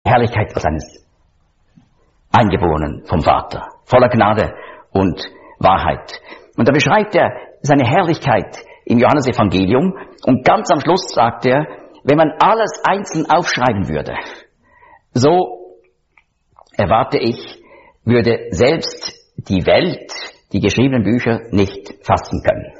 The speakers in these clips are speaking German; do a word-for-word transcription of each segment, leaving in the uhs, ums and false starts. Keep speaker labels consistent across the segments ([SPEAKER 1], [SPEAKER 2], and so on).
[SPEAKER 1] Herrlichkeit seines Eingeborenen vom Vater, voller Gnade und Wahrheit. Und da beschreibt er seine Herrlichkeit im Johannesevangelium und ganz am Schluss sagt er, wenn man alles einzeln aufschreiben würde, so erwarte ich, würde selbst die Welt die geschriebenen Bücher nicht fassen können.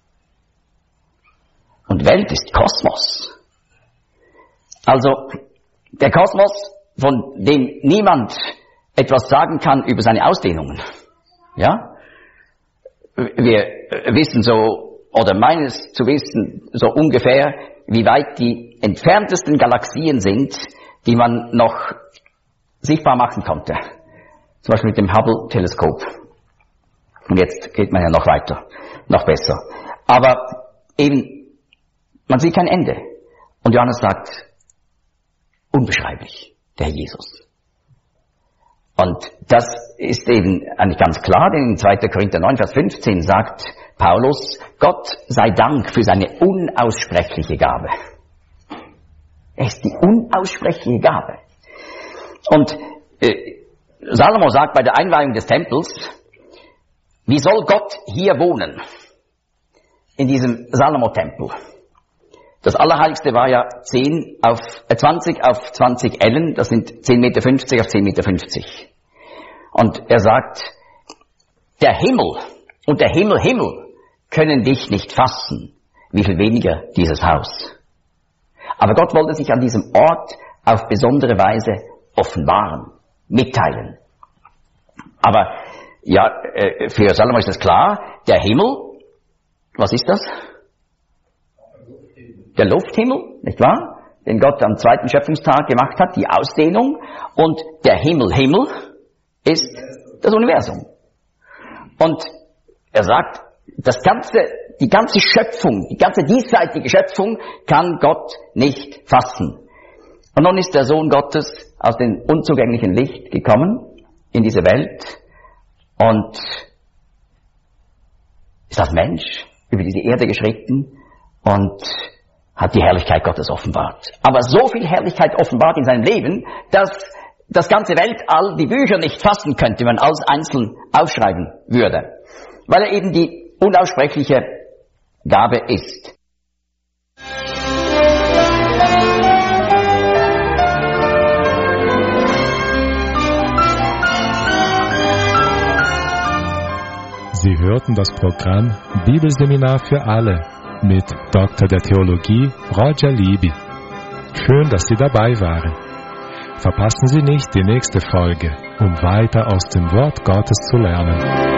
[SPEAKER 1] Und Welt ist Kosmos. Also der Kosmos, von dem niemand etwas sagen kann über seine Ausdehnungen. Ja? Wir wissen so, oder meinen es zu wissen, so ungefähr, wie weit die entferntesten Galaxien sind, die man noch sichtbar machen konnte. Zum Beispiel mit dem Hubble-Teleskop. Und jetzt geht man ja noch weiter, noch besser. Aber eben, man sieht kein Ende. Und Johannes sagt, unbeschreiblich, der Jesus. Und das ist eben eigentlich ganz klar, denn in zweiter Korinther neun, Vers fünfzehn sagt Paulus, Gott sei Dank für seine unaussprechliche Gabe. Er ist die unaussprechliche Gabe. Und äh, Salomo sagt bei der Einweihung des Tempels, wie soll Gott hier wohnen? In diesem Salomo-Tempel. Das Allerheiligste war ja zehn auf, äh, zwanzig auf zwanzig Ellen, das sind zehn Meter fünfzig auf zehn Meter fünfzig. Und er sagt, der Himmel und der Himmel, Himmel können dich nicht fassen, wie viel weniger dieses Haus. Aber Gott wollte sich an diesem Ort auf besondere Weise offenbaren, mitteilen. Aber ja, äh, für Salomo ist das klar, der Himmel, was ist das? Der Lufthimmel, nicht wahr? Den Gott am zweiten Schöpfungstag gemacht hat, die Ausdehnung. Und der Himmel, Himmel ist das Universum. Und er sagt, das ganze, die ganze Schöpfung, die ganze diesseitige Schöpfung kann Gott nicht fassen. Und nun ist der Sohn Gottes aus dem unzugänglichen Licht gekommen in diese Welt und ist als Mensch über diese Erde geschritten und hat die Herrlichkeit Gottes offenbart. Aber so viel Herrlichkeit offenbart in seinem Leben, dass das ganze Weltall die Bücher nicht fassen könnte, wenn man alles einzeln aufschreiben würde. Weil er eben die unaussprechliche Gabe ist.
[SPEAKER 2] Sie hörten das Programm Bibelseminar für alle mit Doktor der Theologie Roger Libby. Schön, dass Sie dabei waren. Verpassen Sie nicht die nächste Folge, um weiter aus dem Wort Gottes zu lernen.